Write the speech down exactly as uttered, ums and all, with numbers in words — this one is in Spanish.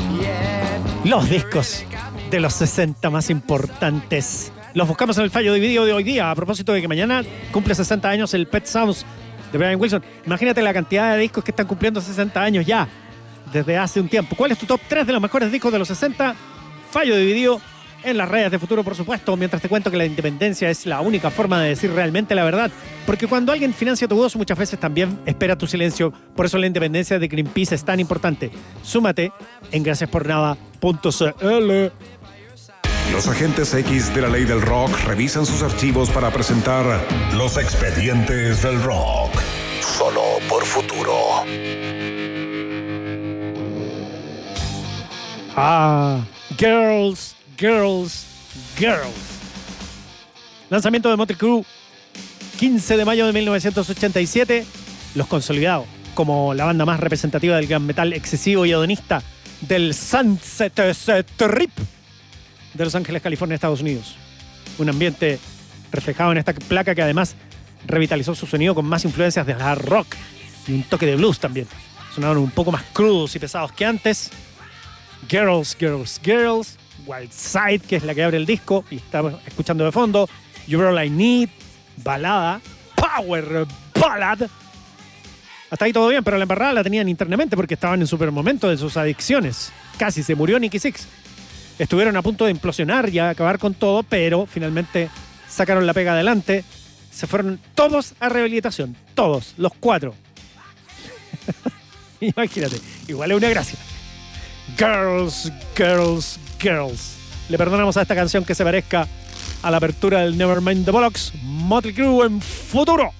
Los discos de los sesenta más importantes. Los buscamos en el fallo dividido de hoy día. A propósito de que mañana cumple sesenta años el Pet Sounds de Brian Wilson. Imagínate la cantidad de discos que están cumpliendo sesenta años ya, desde hace un tiempo. ¿Cuál es tu top tres de los mejores discos de los sesenta? Fallo dividido en las redes de Futuro, por supuesto, mientras te cuento que la independencia es la única forma de decir realmente la verdad. Porque cuando alguien financia tu voz, muchas veces también espera tu silencio. Por eso la independencia de Greenpeace es tan importante. Súmate en gracias por nada punto c l. Los agentes X de la ley del rock revisan sus archivos para presentar Los Expedientes del Rock. Solo por Futuro. Ah, Girls, Girls, Girls. Lanzamiento de Mötley Crüe, quince de mayo de mil novecientos ochenta y siete. Los consolidados como la banda más representativa del gran metal excesivo y hedonista del Sunset Strip de Los Ángeles, California, Estados Unidos. Un ambiente reflejado en esta placa que además revitalizó su sonido con más influencias de hard rock y un toque de blues también. Sonaron un poco más crudos y pesados que antes. Girls, Girls, Girls, Wild Side, que es la que abre el disco y estamos escuchando de fondo. You're All I Need, balada, power ballad. Hasta ahí todo bien, pero la embarrada la tenían internamente porque estaban en super momento de sus adicciones. Casi se murió Nicky Six. Estuvieron a punto de implosionar y a acabar con todo, pero finalmente sacaron la pega adelante. Se fueron todos a rehabilitación, todos, los cuatro. Imagínate, igual es una gracia. Girls, Girls, Girls. Le perdonamos a esta canción que se parezca a la apertura del Nevermind the Bollocks. Mötley Crüe en Futuro.